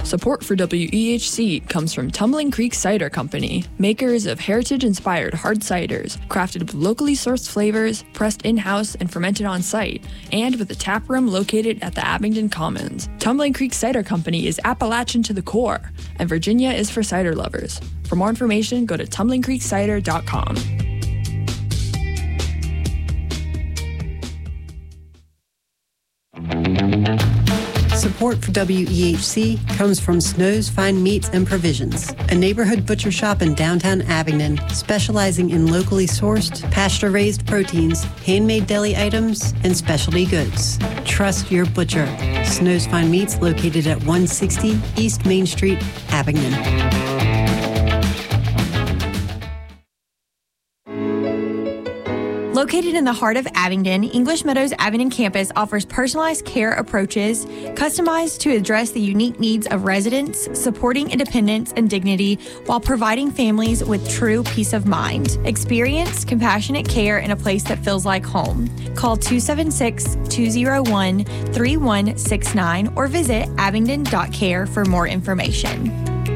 Support for WEHC comes from Tumbling Creek Cider Company, makers of heritage-inspired hard ciders, crafted with locally sourced flavors, pressed in-house and fermented on-site, and with a tap room located at the Abingdon Commons. Tumbling Creek Cider Company is Appalachian to the core, and Virginia is for cider lovers. For more information, go to tumblingcreekcider.com. Support for WEHC comes from Snow's Fine Meats and Provisions, a neighborhood butcher shop in downtown Abingdon specializing in locally sourced, pasture-raised proteins, handmade deli items, and specialty goods. Trust your butcher. Snow's Fine Meats located at 160 East Main Street, Abingdon. Located in the heart of Abingdon, English Meadows Abingdon campus offers personalized care approaches customized to address the unique needs of residents, supporting independence and dignity while providing families with true peace of mind. Experience compassionate care in a place that feels like home. Call 276-201-3169 or visit abingdon.care for more information.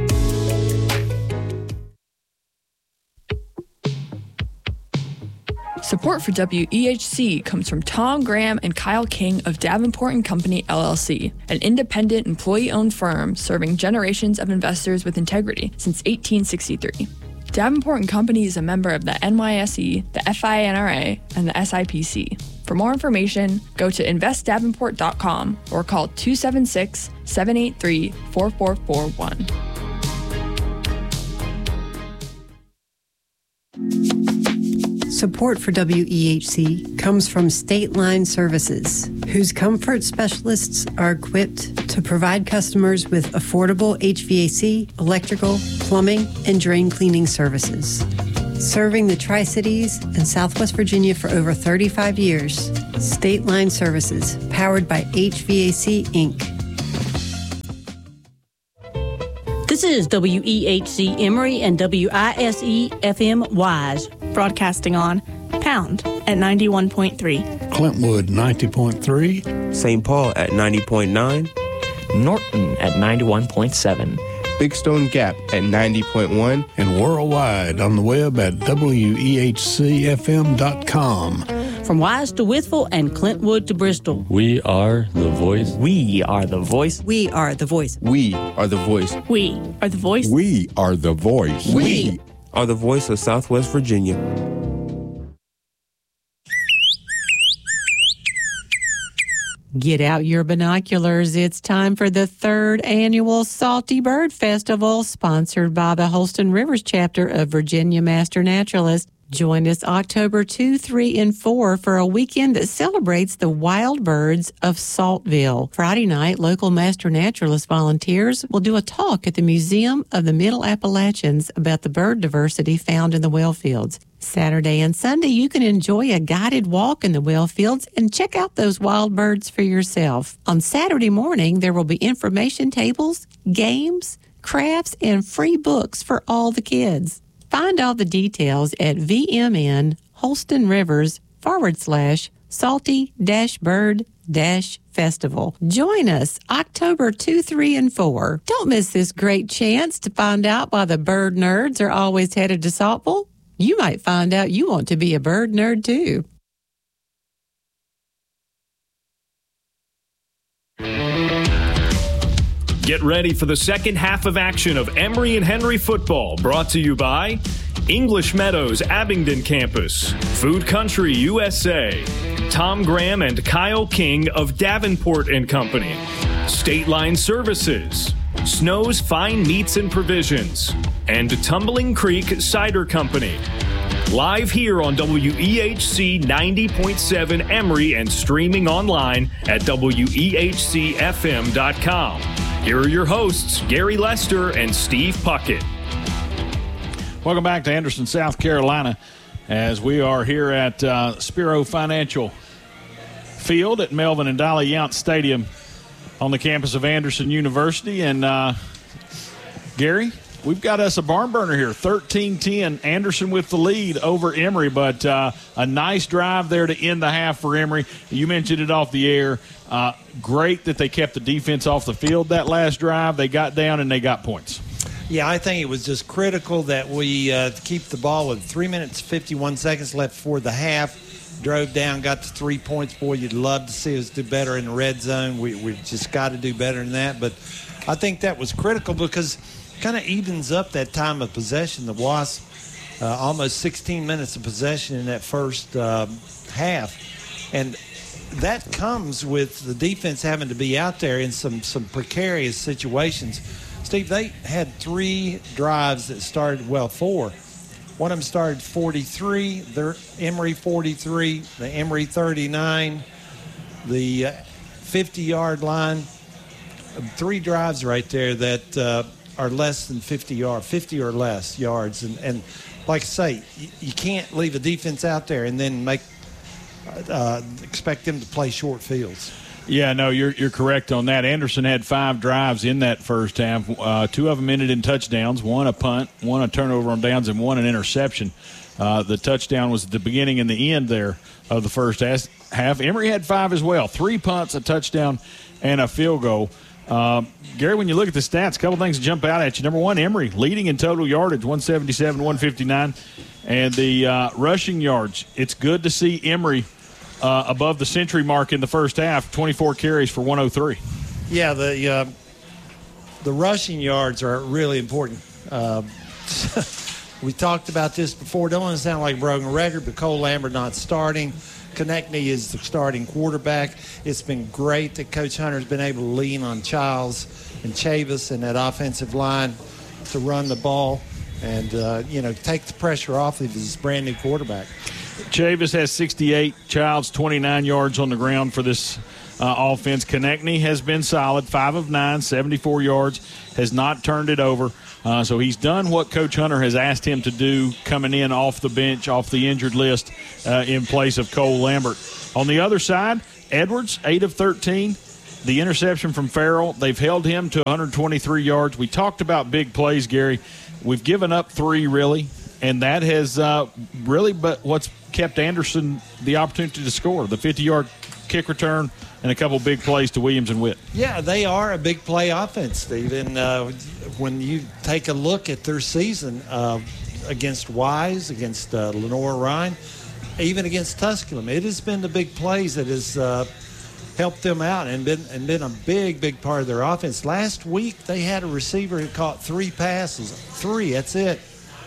Support for WEHC comes from Tom Graham and Kyle King of Davenport & Company, LLC, an independent employee-owned firm serving generations of investors with integrity since 1863. Davenport & Company is a member of the NYSE, the FINRA, and the SIPC. For more information, go to investdavenport.com or call 276-783-4441. Support for WEHC comes from State Line Services, whose comfort specialists are equipped to provide customers with affordable HVAC, electrical, plumbing, and drain cleaning services. Serving the Tri-Cities and Southwest Virginia for over 35 years, State Line Services, powered by HVAC Inc. This is WEHC Emory and WISE FM Wise, broadcasting on Pound at 91.3, Clintwood 90.3, St. Paul at 90.9, Norton at 91.7, Big Stone Gap at 90.1, and worldwide on the web at WEHCFM.com. From Wise to Withville and Clintwood to Bristol. We are the voice. We are the voice. We are the voice. We are the voice. We are the voice. We are the voice. We are the voice of Southwest Virginia. Get out your binoculars. It's time for the third annual Salty Bird Festival, sponsored by the Holston Rivers chapter of Virginia Master Naturalists. Join us October 2, 3, and 4 for a weekend that celebrates the wild birds of Saltville. Friday night, local Master Naturalist volunteers will do a talk at the Museum of the Middle Appalachians about the bird diversity found in the well fields. Saturday and Sunday, you can enjoy a guided walk in the well fields and check out those wild birds for yourself. On Saturday morning, there will be information tables, games, crafts, and free books for all the kids. Find all the details at VMN Holston Rivers /salty-bird-festival. Join us October 2, 3, and 4. Don't miss this great chance to find out why the bird nerds are always headed to Saltville. You might find out you want to be a bird nerd too. Get ready for the second half of action of Emory and Henry football, brought to you by English Meadows Abingdon Campus, Food Country USA, Tom Graham and Kyle King of Davenport & Company, State Line Services, Snow's Fine Meats and Provisions, and Tumbling Creek Cider Company. Live here on WEHC 90.7 Emory and streaming online at WEHCFM.com. Here are your hosts, Gary Lester and Steve Puckett. Welcome back to Anderson, South Carolina, as we are here at Spiro Financial Field at Melvin and Dolly Yount Stadium on the campus of Anderson University. And, Gary, we've got us a barn burner here, 13-10. Anderson with the lead over Emory, but a nice drive there to end the half for Emory. You mentioned it off the air. Great that they kept the defense off the field that last drive. They got down and they got points. Yeah, I think it was just critical that we keep the ball with 3 minutes, 51 seconds left for the half. Drove down, got to 3 points. Boy, you'd love to see us do better in the red zone. We've just got to do better than that. But I think that was critical because it kind of evens up that time of possession. The Wasps, almost 16 minutes of possession in that first half. And that comes with the defense having to be out there in some precarious situations. Steve, they had 3 drives that started, well, 4. One of them started 43, the Emory 43, the Emory 39, the 50-yard line. 3 drives right there that are less than 50 or less yards. And like I say, you can't leave a defense out there and then expect them to play short fields. Yeah, no, you're correct on that. Anderson had 5 drives in that first half. 2 of them ended in touchdowns, 1 a punt, 1 a turnover on downs, and 1 an interception. The touchdown was at the beginning and the end there of the first half. Emory had 5 as well, 3 punts, a touchdown, and a field goal. Gary, when you look at the stats, a couple things jump out at you. Number 1, Emory leading in total yardage, 177, 159. And the rushing yards, it's good to see Emory above the century mark in the first half, 24 carries for 103. Yeah, the rushing yards are really important. We talked about this before. Don't want to sound like a broken record, but Cole Lambert not starting. Konechny is the starting quarterback. It's been great that Coach Hunter's been able to lean on Childs and Chavis and that offensive line to run the ball and, take the pressure off of his brand-new quarterback. Chavis has 68, Childs 29 yards on the ground for this offense. Konechny has been solid, 5 of 9, 74 yards, has not turned it over. So he's done what Coach Hunter has asked him to do, coming in off the bench, off the injured list, in place of Cole Lambert. On the other side, Edwards, 8 of 13. The interception from Farrell, they've held him to 123 yards. We talked about big plays, Gary. We've given up 3, really, and that has really but what's kept Anderson the opportunity to score, the 50-yard kick return and a couple big plays to Williams and Witt. Yeah, they are a big play offense, Steve. And when you take a look at their season against Wise, against Lenore Ryan, even against Tusculum, it has been the big plays that has helped them out and been a big part of their offense. Last week they had a receiver who caught 3 passes. 3, that's it.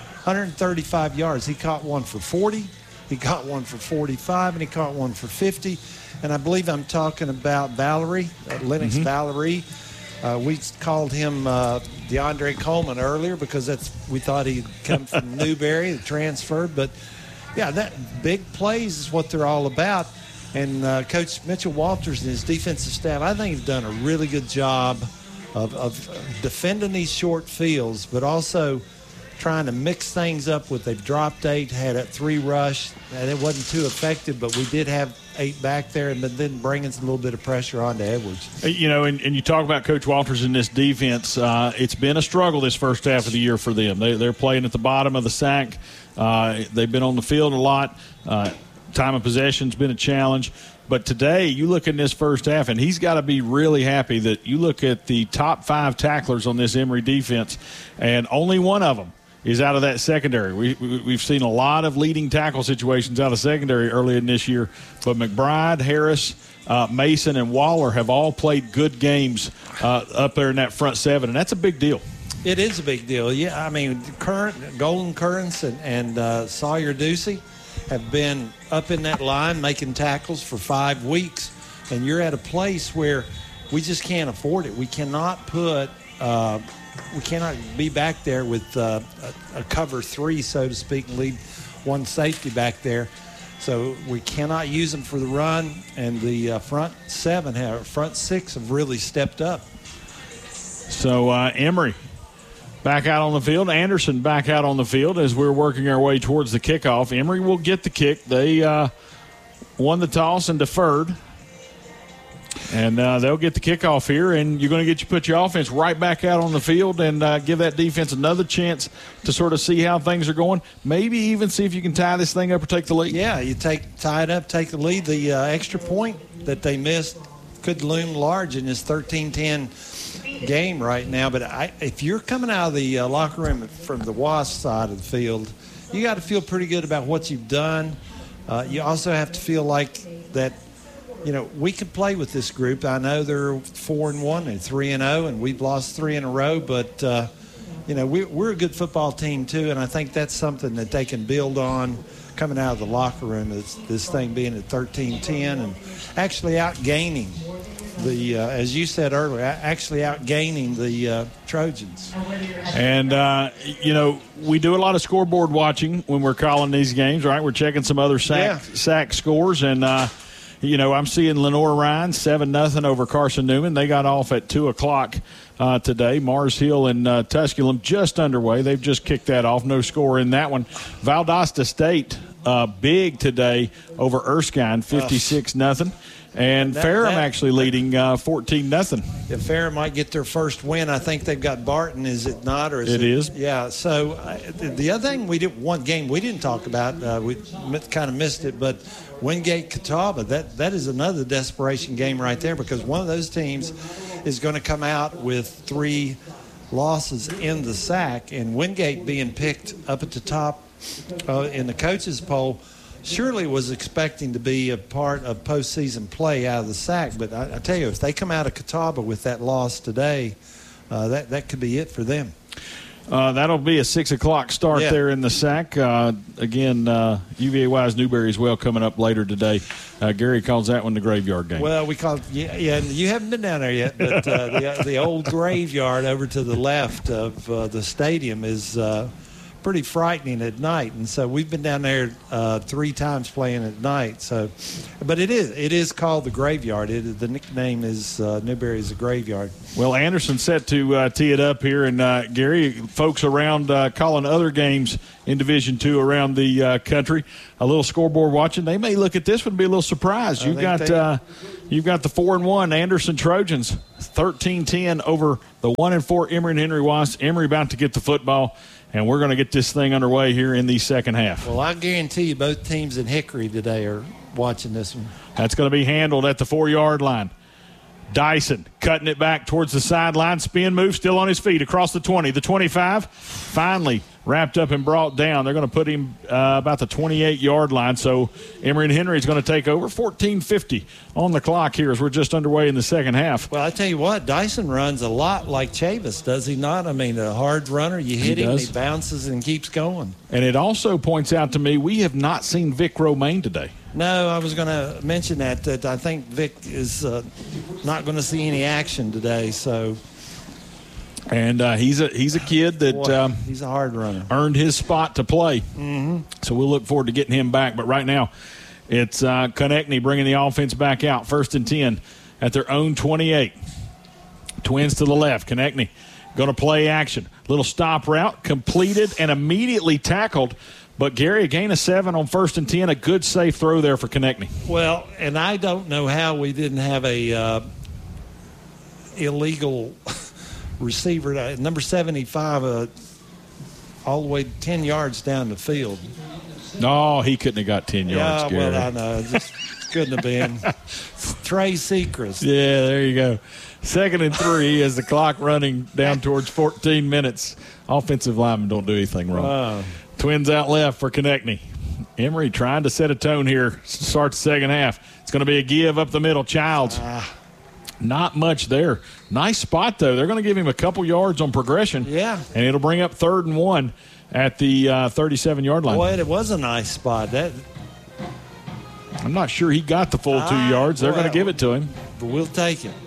135 yards. He caught one for 40. He caught one for 45, and he caught one for 50. And I believe I'm talking about Valerie, Lennox Valerie. We called him DeAndre Coleman earlier because we thought he'd come from Newberry, the transfer. But, yeah, that big plays is what they're all about. And Coach Mitchell Walters and his defensive staff, I think, have done a really good job of defending these short fields, but also trying to mix things up with they've dropped 8, had a 3 rush, and it wasn't too effective, but we did have 8 back there, and then bringing a little bit of pressure onto Edwards. And you talk about Coach Walters in this defense. It's been a struggle this first half of the year for them. They're playing at the bottom of the sack. They've been on the field a lot. Time of possession's been a challenge. But today, you look in this first half, and he's got to be really happy that you look at the top 5 tacklers on this Emory defense, and only one of them is out of that secondary. We've seen a lot of leading tackle situations out of secondary early in this year, but McBride, Harris, Mason, and Waller have all played good games up there in that front 7, and that's a big deal. It is a big deal. Yeah, I mean, Golden Currents and Sawyer Ducey have been up in that line making tackles for 5 weeks, and you're at a place where we just can't afford it. We cannot be back there with a cover 3, so to speak, and leave one safety back there. So we cannot use them for the run, and the front 6 have really stepped up. So Emory back out on the field. Anderson back out on the field as we're working our way towards the kickoff. Emory will get the kick. They won the toss and deferred. And they'll get the kickoff here, and you're going to put your offense right back out on the field and give that defense another chance to sort of see how things are going. Maybe even see if you can tie this thing up or take the lead. Yeah, you tie it up, take the lead. The extra point that they missed could loom large in this 13-10 game right now. But if you're coming out of the locker room from the Wasp side of the field, you got to feel pretty good about what you've done. You also have to feel like that, we can play with this group. I know they're 4-1 and 3-0, and we've lost 3 in a row. But, we're a good football team, too, and I think that's something that they can build on coming out of the locker room, is this thing being at 13-10 and actually outgaining as you said earlier, actually outgaining the Trojans. And, we do a lot of scoreboard watching when we're calling these games, right? We're checking some other sack scores. And, I'm seeing Lenore Ryan 7-0 over Carson Newman. They got off at 2 o'clock today. Mars Hill and Tusculum just underway. They've just kicked that off. No score in that one. Valdosta State big today over Erskine, 56-0. And Ferrum actually leading 14-0. If Ferrum might get their first win, I think they've got Barton, is it not? Or it is. Yeah. So the other thing one game we didn't talk about, we kind of missed it, but Wingate Catawba, that is another desperation game right there, because one of those teams is going to come out with 3 losses in the SAC, and Wingate being picked up at the top in the coaches poll surely was expecting to be a part of postseason play out of the SAC. But I tell you, if they come out of Catawba with that loss today, that could be it for them. That'll be a 6 o'clock start there in the SAC. Again, UVA-Wise Newberry as well coming up later today. Gary calls that one the graveyard game. Well, we call it, and you haven't been down there yet, but the old graveyard over to the left of the stadium is pretty frightening at night, and so we've been down there 3 times playing at night. So, but it is called the graveyard. The nickname is Newberry's the graveyard. Well, Anderson set to tee it up here, and Gary, folks around calling other games in Division II around the country, a little scoreboard watching. They may look at this one and be a little surprised. You've got the 4-1 Anderson Trojans, 13-10 over the 1-4 Emory and Henry Wasps. Emory about to get the football. And we're going to get this thing underway here in the second half. Well, I guarantee you both teams in Hickory today are watching this one. That's going to be handled at the 4-yard line. Dyson cutting it back towards the sideline. Spin move, still on his feet across the 20, the 25. Finally wrapped up and brought down. They're going to put him about the 28-yard line. So Emory and Henry is going to take over. 14:50 on the clock here as we're just underway in the second half. Well, I tell you what, Dyson runs a lot like Chavis, does he not? I mean, a hard runner. You hit him, he bounces and keeps going. And it also points out to me we have not seen Vic Romaine today. No, I was going to mention that I think Vic is not going to see any action today. So, and he's a kid that he's a hard runner, earned his spot to play. Mm-hmm. So we'll look forward to getting him back. But right now, it's Konechny bringing the offense back out, 1st and 10 at their own 28. Twins to the left. Konechny going to play action. Little stop route completed and immediately tackled. But, Gary, a gain of 7 on 1st and 10, a good safe throw there for Konechny. Well, and I don't know how we didn't have a illegal receiver, number 75, all the way 10 yards down the field. No, he couldn't have got 10 yards, Gary. Well, I know. Just couldn't have been. Trey Sechrist. Yeah, there you go. 2nd and 3 as the clock running down towards 14 minutes. Offensive linemen don't do anything wrong. Wow. Twins out left for Konechny. Emory trying to set a tone here. Starts the second half. It's going to be a give up the middle. Childs. Not much there. Nice spot, though. They're going to give him a couple yards on progression. Yeah. And it'll bring up 3rd and 1 at the 37-yard line. Boy, it was a nice spot. I'm not sure he got the full 2 yards. They're going to give it to him. But we'll take it.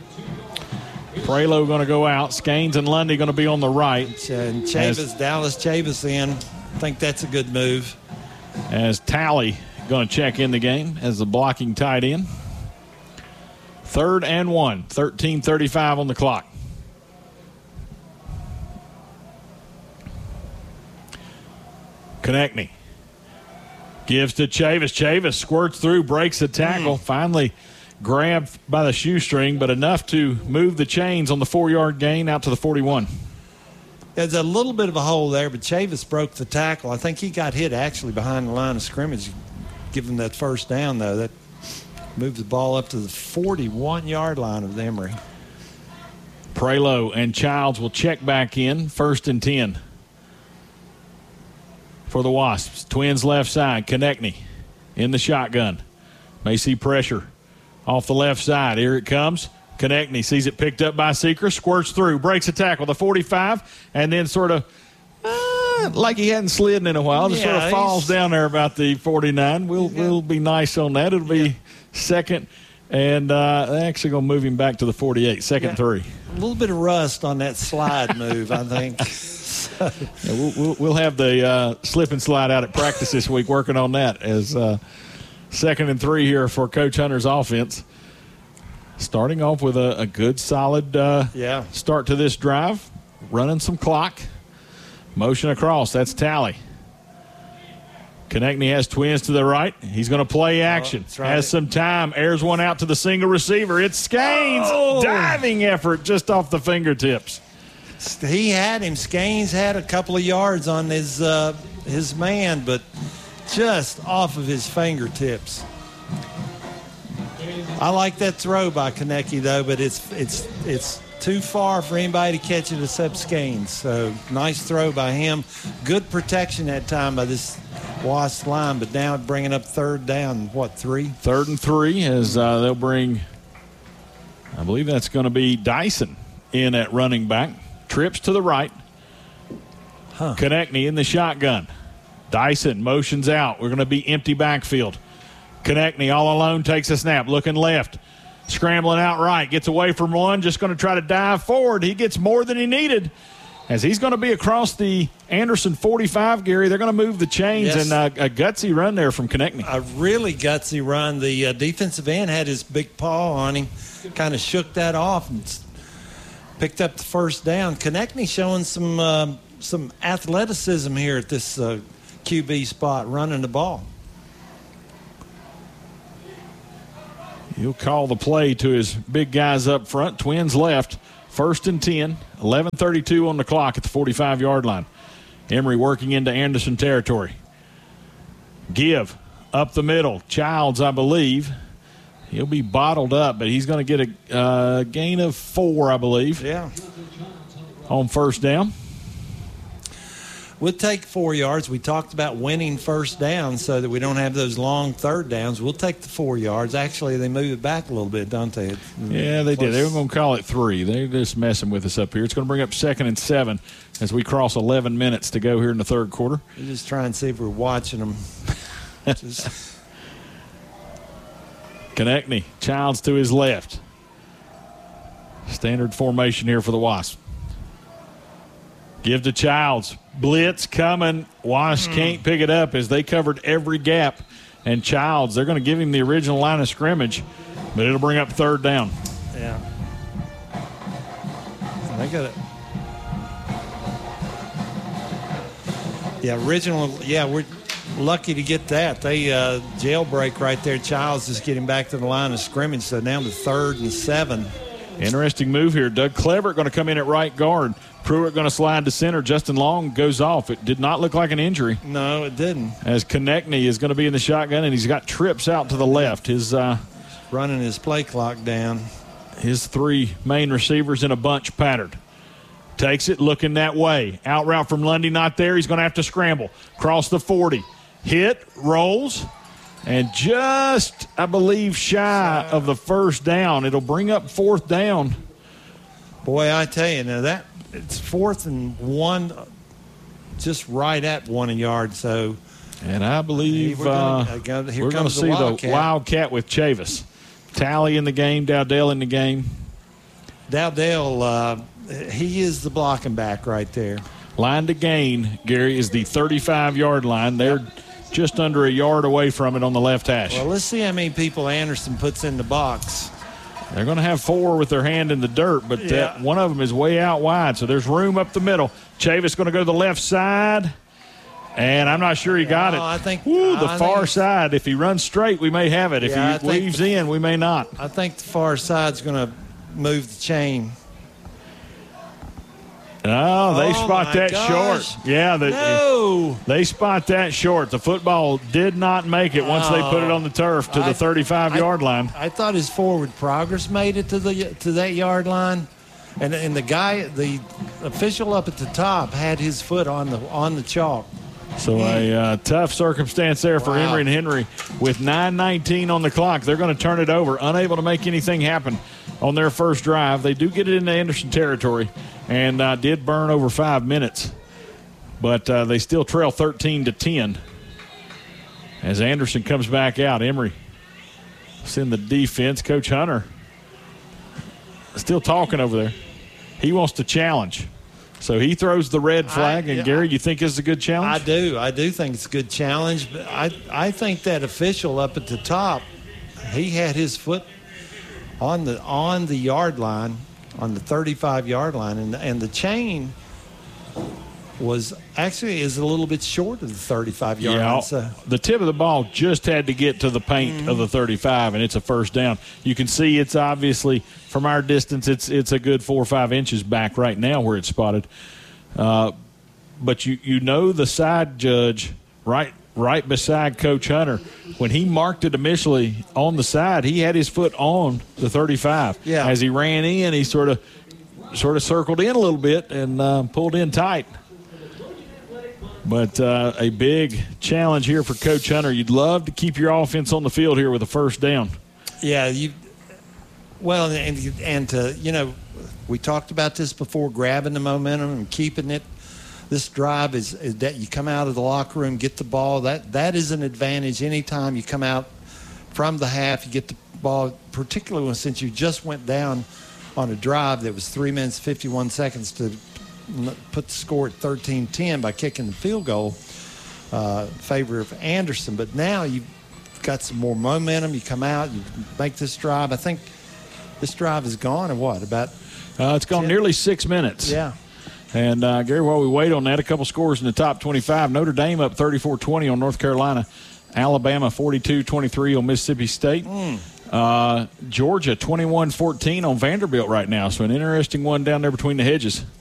Prelo going to go out. Scanes and Lundy going to be on the right. And Dallas Chavis in. I think that's a good move. As Talley going to check in the game as the blocking tight end. 3rd and 1, 13:35 on the clock. Konechny gives to Chavis. Chavis squirts through, breaks the tackle. Finally grabbed by the shoestring, but enough to move the chains on the 4-yard gain out to the 41. There's a little bit of a hole there, but Chavis broke the tackle. I think he got hit actually behind the line of scrimmage, giving that first down, though. That moved the ball up to the 41-yard line of Emory. Prelo and Childs will check back in, 1st and 10 for the Wasps. Twins left side, Konechny in the shotgun. May see pressure off the left side. Here it comes. Konechny sees it picked up by Seeker, squirts through, breaks a tackle, the 45, and then sort of like he hadn't slid in a while, just sort of falls down there about the 49. We'll be nice on that. It'll be second, and they're actually going to move him back to the 48, second 3. A little bit of rust on that slide move, I think. We'll have the slip and slide out at practice this week, working on that as 2nd and 3 here for Coach Hunter's offense. Starting off with a good, solid start to this drive, running some clock. Motion across, that's Talley. Konechny has Twins to the right. He's going to play action. Has some time. Airs one out to the single receiver. It's Skanes. Diving effort just off the fingertips. He had him. Skanes had a couple of yards on his man, but just off of his fingertips. I like that throw by Konechny, though, but it's too far for anybody to catch it except Skanes. So nice throw by him. Good protection that time by this Wasp line, but now bringing up 3rd down, 3? 3rd and 3 as they'll bring, I believe that's going to be Dyson in at running back. Trips to the right. Konechny in the shotgun. Dyson motions out. We're going to be empty backfield. Konechny all alone takes a snap, looking left. Scrambling out right, gets away from one, just going to try to dive forward. He gets more than he needed as he's going to be across the Anderson 45, Gary. They're going to move the chains, and a gutsy run there from Konechny. A really gutsy run. The defensive end had his big paw on him, kind of shook that off and picked up the first down. Konechny showing some athleticism here at this QB spot, running the ball. He'll call the play to his big guys up front. Twins left, 1st and 10, 11:32 on the clock at the 45-yard line. Emory working into Anderson territory. Give up the middle. Childs, I believe. He'll be bottled up, but he's going to get a gain of 4, I believe. Yeah. On 1st down. We'll take 4 yards. We talked about winning 1st down so that we don't have those long 3rd downs. We'll take the 4 yards. Actually, they move it back a little bit, don't they? Yeah, they did. They were going to call it 3. They're just messing with us up here. It's going to bring up 2nd and 7 as we cross 11 minutes to go here in the 3rd quarter. We're just trying to see if we're watching them. Konechny, Childs to his left. Standard formation here for the Wasps. Give to Childs. Blitz coming. Wasps can't pick it up as they covered every gap. And Childs, they're going to give him the original line of scrimmage, but it'll bring up 3rd down. Yeah. They got it. Yeah, original. Yeah, we're lucky to get that. They jailbreak right there. Childs is getting back to the line of scrimmage, so down to 3rd and 7. Interesting move here. Doug Clever going to come in at right guard. Pruitt going to slide to center. Justin Long goes off. It did not look like an injury. No, it didn't. As Konechny is going to be in the shotgun, and he's got trips out to the left. His running his play clock down. His 3 main receivers in a bunch patterned. Takes it, looking that way. Out route from Lundy, not there. He's going to have to scramble. Cross the 40. Hit, rolls, and just, I believe, shy of the 1st down. It'll bring up 4th down. Boy, I tell you, now that it's 4th and 1, just right at 1 yard. So, and I believe we're going to see the Wildcat with Chavis. Talley in the game, Dowdell in the game. Dowdell, he is the blocking back right there. Line to gain, Gary, is the 35-yard line. They're just under a yard away from it on the left hash. Well, let's see how many people Anderson puts in the box. They're going to have 4 with their hand in the dirt, but one of them is way out wide, so there's room up the middle. Chavis going to go to the left side, And I'm not sure he got it. I think the far side. If he runs straight, we may have it. If he weaves in, we may not. I think the far side's going to move the chain. Oh, they spot that short. Yeah, they spot that short. The football did not make it once they put it on the turf to the 35-yard line. I thought his forward progress made it to that yard line, and the official up at the top had his foot on the chalk. So a tough circumstance there for Emory and Henry. With 9:19 on the clock, they're going to turn it over, unable to make anything happen on their first drive. They do get it into Anderson territory and did burn over 5 minutes, but they still trail 13-10 as Anderson comes back out. Emory send the defense. Coach Hunter still talking over there. He wants to challenge. So he throws the red flag, and Gary, you think it's a good challenge? I do think it's a good challenge, but I think that official up at the top, he had his foot on the yard line, on the 35-yard line, and the chain is a little bit short of the 35-yard line. So. The tip of the ball just had to get to the paint of the 35, and it's a first down. You can see it's obviously, from our distance, it's a good 4 or 5 inches back right now where it's spotted. But you know the side judge right beside Coach Hunter, when he marked it initially on the side, he had his foot on the 35. Yeah. As he ran in, he sort of circled in a little bit and pulled in tight. But a big challenge here for Coach Hunter. You'd love to keep your offense on the field here with a first down. Yeah, we talked about this before, grabbing the momentum and keeping it. This drive is that you come out of the locker room, get the ball. That is an advantage anytime you come out from the half, you get the ball, particularly since you just went down on a drive that was 3 minutes, 51 seconds to put the score at 13-10 by kicking the field goal in favor of Anderson. But now you've got some more momentum. You come out, you make this drive. I think this drive is gone, it's gone 10? Nearly 6 minutes. Yeah. And, Gary, while we wait on that, a couple scores in the top 25. Notre Dame up 34-20 on North Carolina. Alabama 42-23 on Mississippi State. Georgia 21-14 on Vanderbilt right now. So an interesting one down there between the hedges.